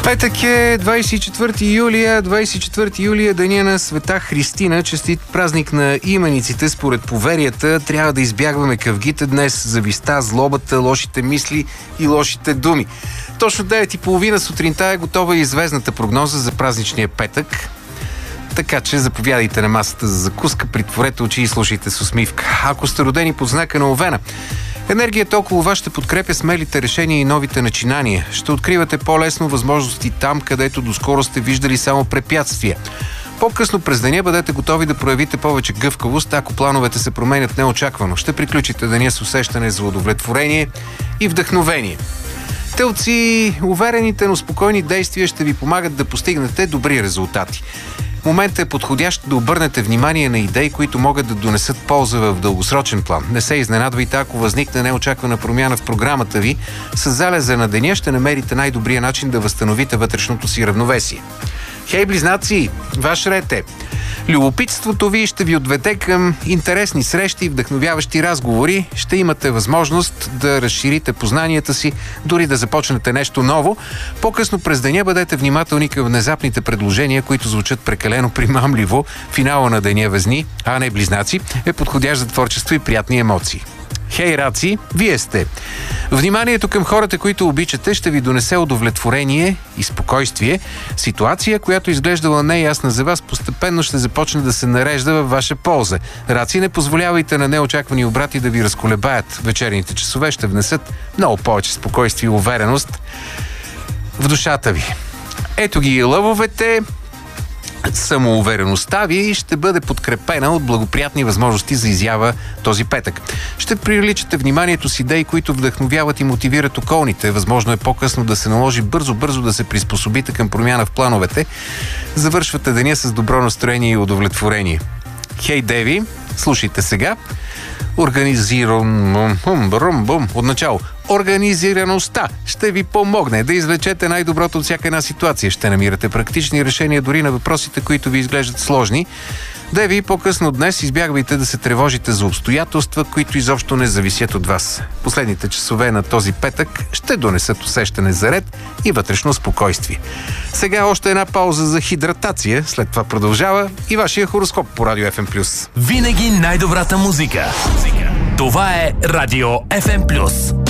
Петък е 24 юлия. 24 юлия, деня на Света Христина. Честит празник на имениците. Според поверията трябва да избягваме къвгите днес, зависта, злобата, лошите мисли и лошите думи. Точно 9:30 сутринта е готова и звездната прогноза за празничния петък. Така че заповядайте на масата за закуска, притворете очи и слушайте с усмивка. Ако сте родени под знака на Овена, енергията около вас ще подкрепя смелите решения и новите начинания. Ще откривате по-лесно възможности там, където доскоро сте виждали само препятствия. По-късно през деня бъдете готови да проявите повече гъвкавост, ако плановете се променят неочаквано. Ще приключите деня с усещане за удовлетворение и вдъхновение. Телци, уверените, но спокойни действия ще ви помагат да постигнете добри резултати. Моментът е подходящ да обърнете внимание на идеи, които могат да донесат полза в дългосрочен план. Не се изненадвайте, ако възникне неочаквана промяна в програмата ви. С залеза на деня ще намерите най-добрия начин да възстановите вътрешното си равновесие. Хей, близнаци, ваш ред е. Любопитството ви ще ви отведе към интересни срещи и вдъхновяващи разговори. Ще имате възможност да разширите познанията си, дори да започнете нещо ново. По-късно през деня бъдете внимателни към внезапните предложения, които звучат прекалено примамливо. Финала на деня, Везни, а не близнаци, е подходящ за творчество и приятни емоции. Хей, раци, вие сте. Вниманието към хората, които обичате, ще ви донесе удовлетворение и спокойствие. Ситуация, която изглеждала неясна за вас, постепенно ще започне да се нарежда във ваша полза. Раци, не позволявайте на неочаквани обрати да ви разколебаят. Вечерните часове ще внесат много повече спокойствие и увереност в душата ви. Ето ги и лъвовете. Самоувереността ви ще бъде подкрепена от благоприятни възможности за изява този петък. Ще привличате вниманието с идеи, които вдъхновяват и мотивират околните. Възможно е по-късно да се наложи бързо да се приспособите към промяна в плановете. Завършвате деня с добро настроение и удовлетворение. Хей, деви, слушайте сега. Отначало. Организираността ще ви помогне да извлечете най-доброто от всяка една ситуация. Ще намирате практични решения дори на въпросите, които ви изглеждат сложни. Деви, по-късно днес избягвайте да се тревожите за обстоятелства, които изобщо не зависят от вас. Последните часове на този петък ще донесат усещане за ред и вътрешно спокойствие. Сега още една пауза за хидратация, след това продължава и вашия хороскоп по Радио FM+. Винаги най-добрата музика. Това е Радио FM+.